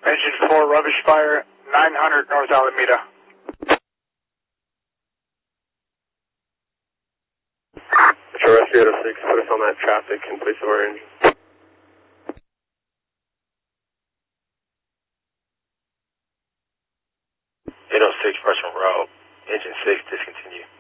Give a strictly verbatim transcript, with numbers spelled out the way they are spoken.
Engine four, rubbish fire, nine hundred North Alameda. Metro Rescue eight oh six, put us on that traffic and place of our engine. eight oh six, press from route, engine six, discontinue.